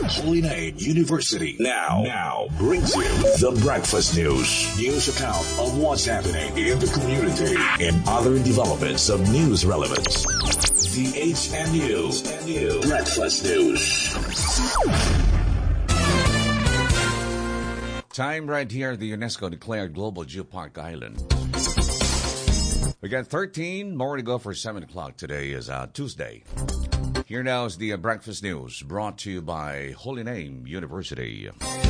Holy Name University now brings you the Breakfast News. News account of what's happening in the community and other developments of news relevance. The HNU Breakfast News. Time right here, the UNESCO declared Global Geopark Island. We got 13 more to go for 7 o'clock. Today is Tuesday. Here now is the Breakfast News, brought to you by Holy Name University.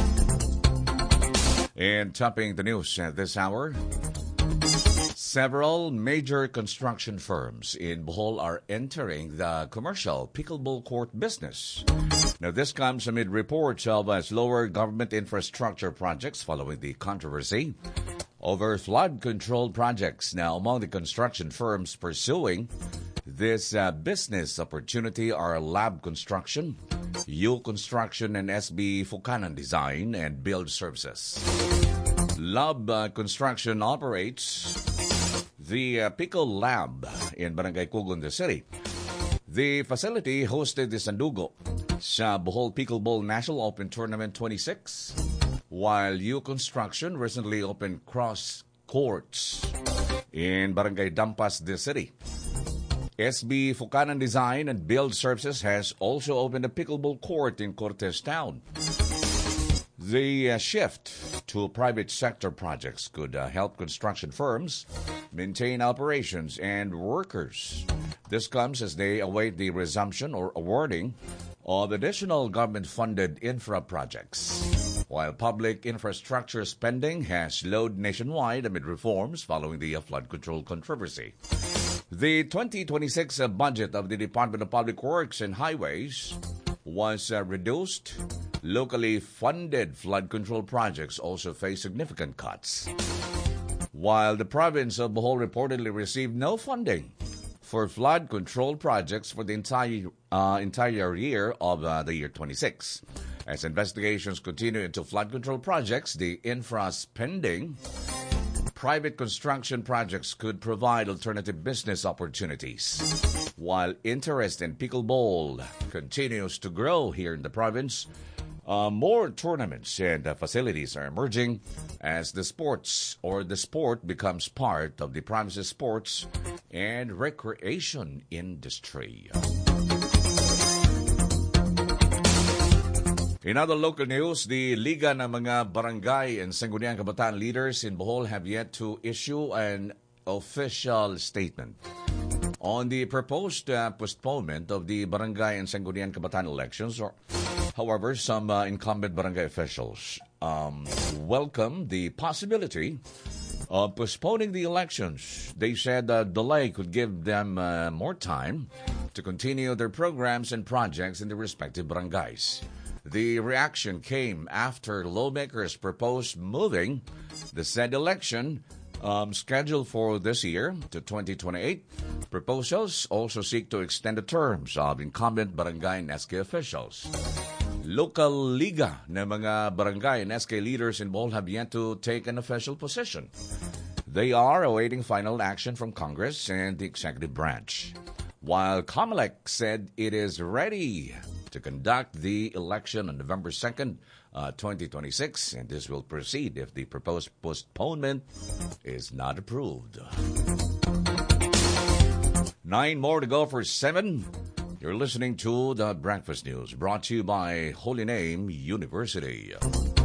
And topping the news at this hour, several major construction firms in Bohol are entering the commercial pickleball court business. Now, this comes amid reports of slower government infrastructure projects following the controversy over flood control projects. Now, among the construction firms pursuing this business opportunity are Lab Construction, U Construction, and SB Fukanan Design and Build Services. Lab Construction operates the Pickle Lab in Barangay Cugon, the city. The facility hosted the Sandugo sa Bohol Pickleball National Open Tournament 26, while U Construction recently opened cross courts in Barangay Dampas, the city. SB Fukanan Design and Build Services has also opened a pickleball court in Cortes Town. The shift to private sector projects could help construction firms maintain operations and workers. This comes as they await the resumption or awarding of additional government-funded infra projects, while public infrastructure spending has slowed nationwide amid reforms following the flood control controversy. The 2026 budget of the Department of Public Works and Highways was reduced. Locally funded flood control projects also face significant cuts, while the province of Bohol reportedly received no funding for flood control projects for the entire year of the year 26. As investigations continue into flood control projects, the infra spending, private construction projects could provide alternative business opportunities. While interest in pickleball continues to grow here in the province, more tournaments and facilities are emerging as the sport becomes part of the province's sports and recreation industry. In other local news, the Liga ng mga Barangay and Sangguniang Kabataan leaders in Bohol have yet to issue an official statement on the proposed postponement of the Barangay and Sangguniang Kabataan elections. However, some incumbent barangay officials welcome the possibility of postponing the elections. They said the delay could give them more time to continue their programs and projects in the respective barangays. The reaction came after lawmakers proposed moving the said election scheduled for this year to 2028. Proposals also seek to extend the terms of incumbent barangay and SK officials. Local Liga ng mga barangay and SK leaders in Bohol have yet to take an official position. They are awaiting final action from Congress and the executive branch, while COMELEC said it is ready to conduct the election on November 2nd, 2026, and this will proceed if the proposed postponement is not approved. 9 more to go for 7. You're listening to the Breakfast News, brought to you by Holy Name University.